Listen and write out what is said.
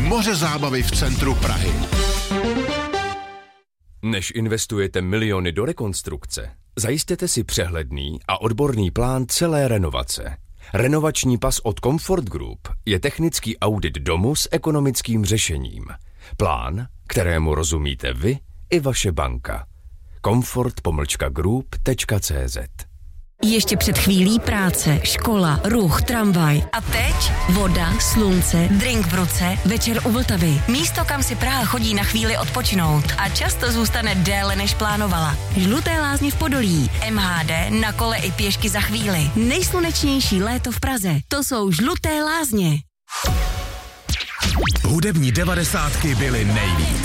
moře zábavy v centru Prahy. Než investujete miliony do rekonstrukce, zajistěte si přehledný a odborný plán celé renovace. Renovační pas od Comfort Group je technický audit domu s ekonomickým řešením. Plán, kterému rozumíte vy i vaše banka. comfort-group.cz. Ještě před chvílí práce, škola, ruch, tramvaj. A teď voda, slunce, drink v ruce, večer u Vltavy. Místo, kam si Praha chodí na chvíli odpočinout a často zůstane déle, než plánovala. Žluté lázně v Podolí. MHD na kole i pěšky za chvíli. Nejslunečnější léto v Praze. To jsou Žluté lázně. Hudební 90 byly nejvíc.